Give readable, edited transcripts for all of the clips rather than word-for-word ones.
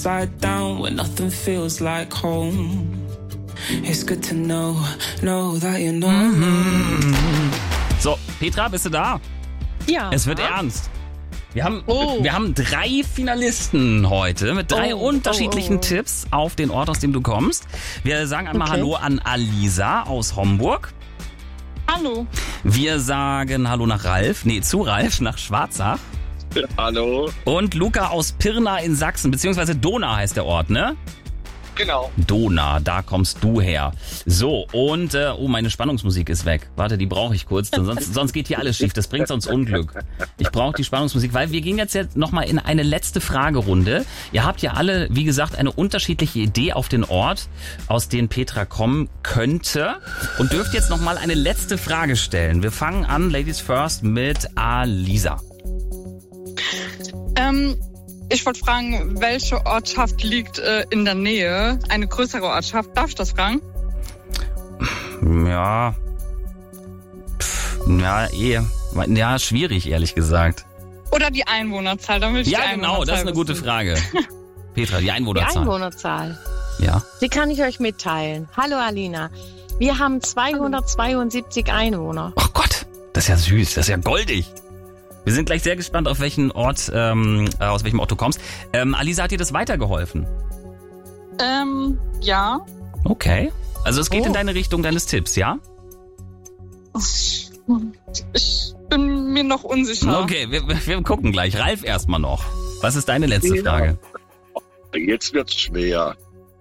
upside down when nothing feels like home. It's good to know that you know. So, Petra, bist du da? Ja. Es wird ernst. Wir haben 3 Finalisten heute mit 3 unterschiedlichen Tipps auf den Ort, aus dem du kommst. Wir sagen einmal Hallo an Alisa aus Homburg. Hallo. Wir sagen Hallo nach Ralf, zu Ralf nach Schwarzach. Hallo. Und Luca aus Pirna in Sachsen, beziehungsweise Dona heißt der Ort, ne? Genau. Dona, da kommst du her. So, und meine Spannungsmusik ist weg. Warte, die brauche ich kurz, sonst geht hier alles schief. Das bringt sonst Unglück. Ich brauche die Spannungsmusik, weil wir gehen jetzt nochmal in eine letzte Fragerunde. Ihr habt ja alle, wie gesagt, eine unterschiedliche Idee auf den Ort, aus dem Petra kommen könnte. Und dürft jetzt nochmal eine letzte Frage stellen. Wir fangen an, Ladies First, mit Alisa. Ich wollte fragen, welche Ortschaft liegt in der Nähe? Eine größere Ortschaft. Darf ich das fragen? Ja, schwierig, ehrlich gesagt. Oder die Einwohnerzahl? Dann will ich die Einwohnerzahl das ist eine gute Frage. Petra, die Einwohnerzahl. Die Einwohnerzahl. Ja. Die kann ich euch mitteilen. Hallo Alina. Wir haben 272 Einwohner. Oh Gott, das ist ja süß, das ist ja goldig. Wir sind gleich sehr gespannt, aus welchem Ort du kommst. Alisa, hat dir das weitergeholfen? Ja. Okay. Also es geht in deine Richtung deines Tipps, ja? Ich bin mir noch unsicher. Okay, wir gucken gleich. Ralf erstmal noch. Was ist deine letzte Frage? Jetzt wird's schwer.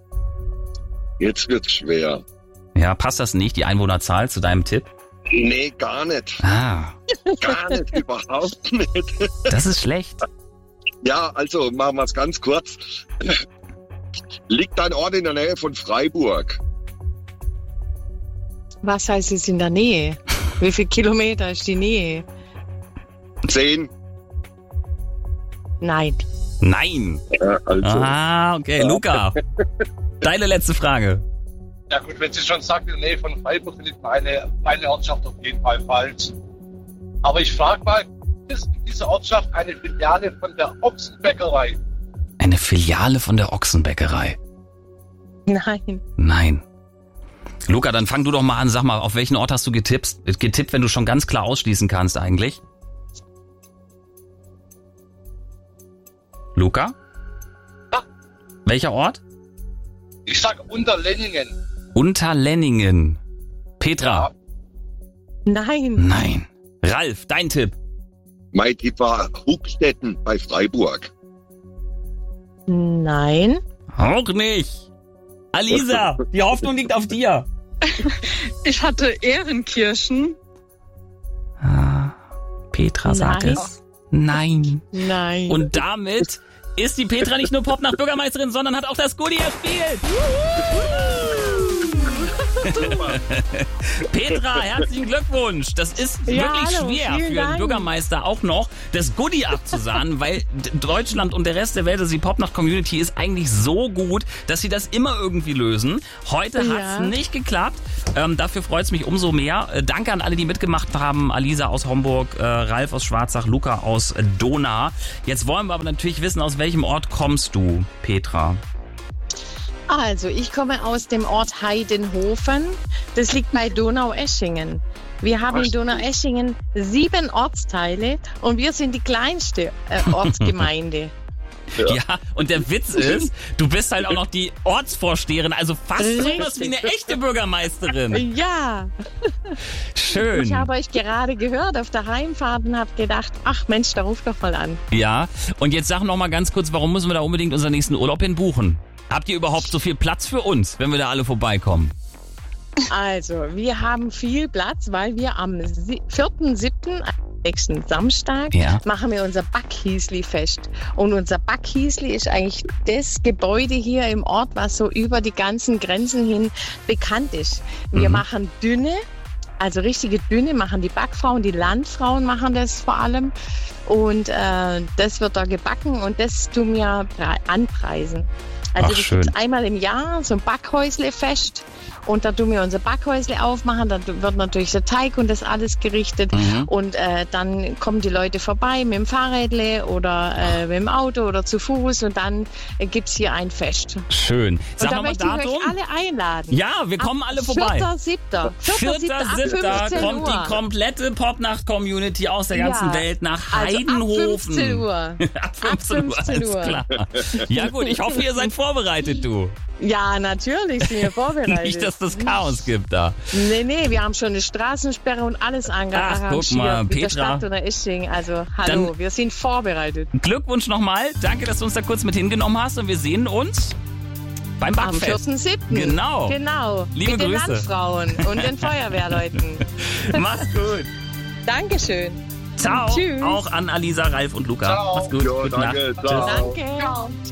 Ja, passt das nicht, die Einwohnerzahl zu deinem Tipp? Nee, gar nicht. Ah. Gar nicht, überhaupt nicht. Das ist schlecht. Ja, also machen wir es ganz kurz. Liegt dein Ort in der Nähe von Freiburg? Was heißt es in der Nähe? Wie viele Kilometer ist die Nähe? 10. Nein. Nein. Ja, also. Okay. Luca, deine letzte Frage. Ja gut, wenn Sie schon sagt, in der Nähe von Freiburg liegt eine Ortschaft auf jeden Fall falsch. Aber ich frage mal, ist diese Ortschaft eine Filiale von der Ochsenbäckerei? Eine Filiale von der Ochsenbäckerei? Nein. Luca, dann fang du doch mal an. Sag mal, auf welchen Ort hast du getippt, wenn du schon ganz klar ausschließen kannst eigentlich? Luca? Ja. Welcher Ort? Ich sag Unterlenningen. Unterlenningen. Petra? Ja. Nein. Ralf, dein Tipp? Mein Tipp war Hubstetten bei Freiburg. Nein. Auch nicht. Alisa, die Hoffnung liegt auf dir. Ich hatte Ehrenkirchen. Petra sagt es. Nein. Und damit ist die Petra nicht nur Popnacht-Bürgermeisterin, sondern hat auch das Goodie erspielt. Petra, herzlichen Glückwunsch. Das ist wirklich schwer für einen Bürgermeister auch noch, das Goodie abzusahnen, weil Deutschland und der Rest der Welt, also die Popnacht-Community, ist eigentlich so gut, dass sie das immer irgendwie lösen. Heute hat's nicht geklappt. Dafür freut's mich umso mehr. Danke an alle, die mitgemacht haben. Alisa aus Homburg, Ralf aus Schwarzach, Luca aus Dona. Jetzt wollen wir aber natürlich wissen, aus welchem Ort kommst du, Petra? Also, ich komme aus dem Ort Heidenhofen. Das liegt bei Donaueschingen. Wir haben in Donaueschingen 7 Ortsteile und wir sind die kleinste Ortsgemeinde. Ja, und der Witz ist, du bist halt auch noch die Ortsvorsteherin, also fast sowas wie eine echte Bürgermeisterin. Ja. Schön. Ich habe euch gerade gehört auf der Heimfahrt und habe gedacht, ach Mensch, da ruft doch mal an. Ja, und jetzt sag noch mal ganz kurz, warum müssen wir da unbedingt unseren nächsten Urlaub hin buchen? Habt ihr überhaupt so viel Platz für uns, wenn wir da alle vorbeikommen? Also, wir haben viel Platz, weil wir am 4.7., nächsten Samstag, machen wir unser Backhiesli-Fest. Und unser Backhiesli ist eigentlich das Gebäude hier im Ort, was so über die ganzen Grenzen hin bekannt ist. Wir machen dünne, also richtige dünne, machen die Backfrauen, die Landfrauen machen das vor allem. Und das wird da gebacken und das tun wir anpreisen. Also das gibt einmal im Jahr so ein Backhäusle-Fest. Und da tun wir unser Backhäusle aufmachen, dann wird natürlich der Teig und das alles gerichtet. Und dann kommen die Leute vorbei mit dem Fahrrädle oder mit dem Auto oder zu Fuß und dann gibt's hier ein Fest. Schön. Sag und da möchte ich euch alle einladen. Ja, wir kommen alle vorbei. 4.7. kommt die komplette Popnacht-Community aus der ganzen Welt nach Heidenhofen. Also ab 15 Uhr. Alles klar. Ja gut, ich hoffe, ihr seid vorbereitet, du. Ja, natürlich sind wir vorbereitet. Nicht, dass das Chaos gibt da. Nee, wir haben schon eine Straßensperre und alles arrangiert. Ach, guck mal, Petra. Der Stadt oder Isching. Also, hallo, dann wir sind vorbereitet. Glückwunsch nochmal. Danke, dass du uns da kurz mit hingenommen hast und wir sehen uns beim Backfest. Am 4.7. Genau. Liebe mit Grüße. Den Landfrauen und den Feuerwehrleuten. Mach's gut. Dankeschön. Ciao. Tschüss. Auch an Alisa, Ralf und Luca. Ciao. Mach's gut. Jo, Gute danke. Nacht. Ciao. Danke. Ciao.